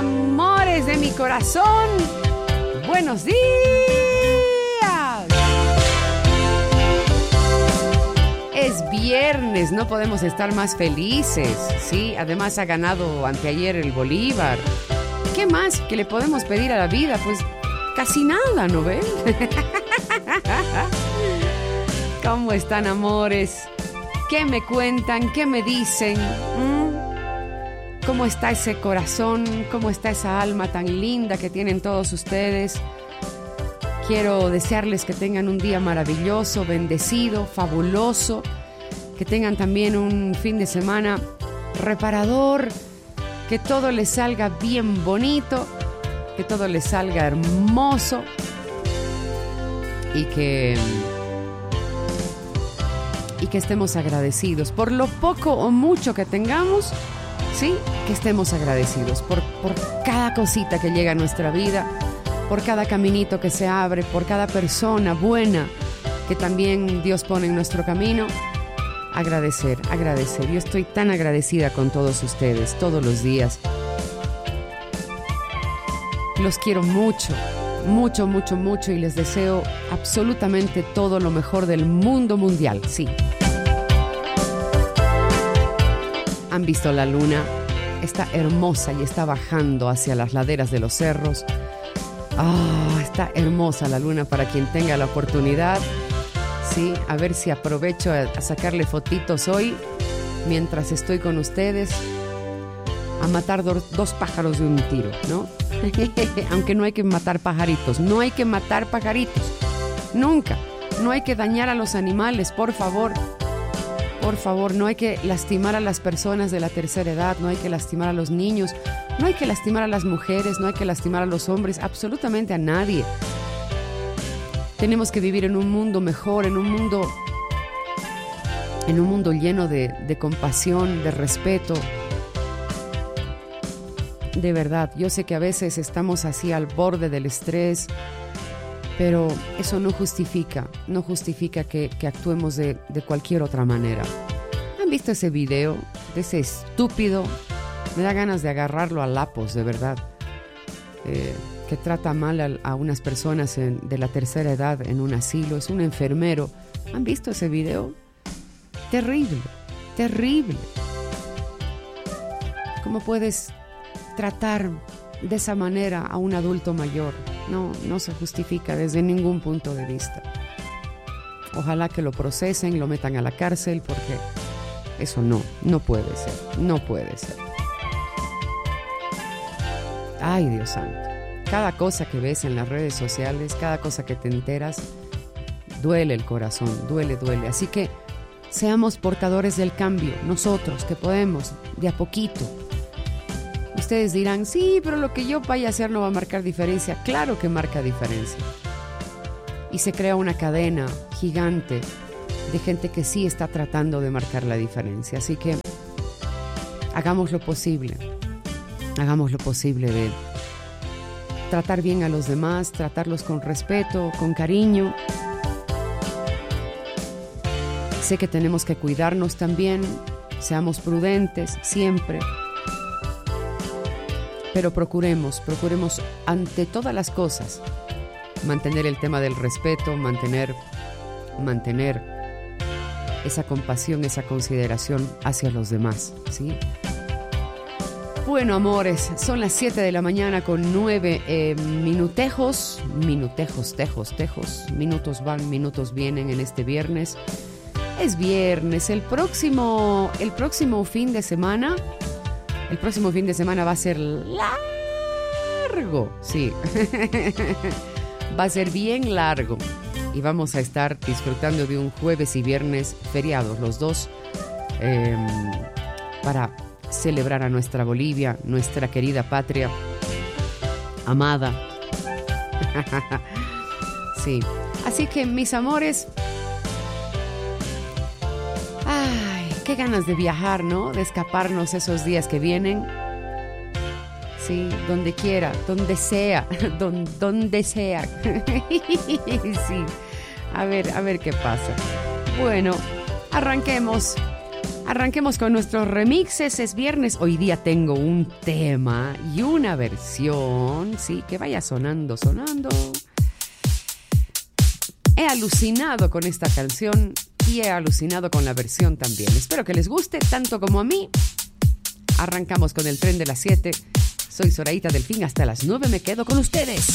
Amores de mi corazón, buenos días. Es viernes, no podemos estar más felices, ¿sí? Además ha ganado anteayer el Bolívar. ¿Qué más que le podemos pedir a la vida? Pues casi nada, ¿no ven? ¿Cómo están, amores? ¿Qué me cuentan? ¿Qué me dicen? ¿Cómo está ese corazón? ¿Cómo está esa alma tan linda que tienen todos ustedes? Quiero desearles que tengan un día maravilloso, bendecido, fabuloso, que tengan también un fin de semana reparador, que todo les salga bien bonito, que todo les salga hermoso y que estemos agradecidos por lo poco o mucho que tengamos, sí, que estemos agradecidos por cada cosita que llega a nuestra vida, por cada caminito que se abre, por cada persona buena que también Dios pone en nuestro camino. Agradecer. Yo estoy tan agradecida con todos ustedes todos los días. Los quiero mucho, mucho, mucho, mucho y les deseo absolutamente todo lo mejor del mundo mundial, sí. ¿Han visto la luna? Está hermosa y está bajando hacia las laderas de los cerros. Está hermosa la luna para quien tenga la oportunidad. Sí, a ver si aprovecho a sacarle fotitos hoy mientras estoy con ustedes, a matar dos pájaros de un tiro, ¿no? Aunque no hay que matar pajaritos, nunca. No hay que dañar a los animales, por favor, no hay que lastimar a las personas de la tercera edad, no hay que lastimar a los niños, no hay que lastimar a las mujeres, no hay que lastimar a los hombres, absolutamente a nadie. Tenemos que vivir en un mundo mejor, en un mundo lleno de compasión, de respeto. De verdad, yo sé que a veces estamos así al borde del estrés, pero eso no justifica que actuemos de cualquier otra manera. ¿Han visto ese video de ese estúpido? Me da ganas de agarrarlo a lapos, de verdad. Que trata mal a unas personas de la tercera edad en un asilo. Es un enfermero. ¿Han visto ese video? Terrible. ¿Cómo puedes tratar de esa manera a un adulto mayor? No se justifica desde ningún punto de vista. Ojalá que lo procesen, lo metan a la cárcel, porque eso no puede ser. Ay, Dios santo. Cada cosa que ves en las redes sociales, cada cosa que te enteras, duele el corazón, duele. Así que seamos portadores del cambio, nosotros que podemos, de a poquito. Ustedes dirán, sí, pero lo que yo vaya a hacer no va a marcar diferencia. Claro que marca diferencia. Y se crea una cadena gigante de gente que sí está tratando de marcar la diferencia. Así que hagamos lo posible de tratar bien a los demás, tratarlos con respeto, con cariño. Sé que tenemos que cuidarnos también, seamos prudentes siempre, pero procuremos ante todas las cosas mantener el tema del respeto, mantener esa compasión, esa consideración hacia los demás, ¿sí? Bueno, amores, son las 7 de la mañana con 9 minutejos. Minutos van, minutos vienen en este viernes. Es viernes, el próximo fin de semana va a ser largo, sí. Va a ser bien largo. Y vamos a estar disfrutando de un jueves y viernes feriados, los dos, para celebrar a nuestra Bolivia, nuestra querida patria, amada. Sí, así que mis amores, qué ganas de viajar, ¿no? De escaparnos esos días que vienen. Sí, donde quiera, donde sea, donde sea. Sí, a ver qué pasa. Bueno, arranquemos Arranquemos con nuestros remixes. Es viernes. Hoy día tengo un tema y una versión. Sí, que vaya sonando. He alucinado con esta canción y he alucinado con la versión también. Espero que les guste tanto como a mí. Arrancamos con el tren de las 7. Soy Zoraida Delfín. Hasta las 9 me quedo con ustedes.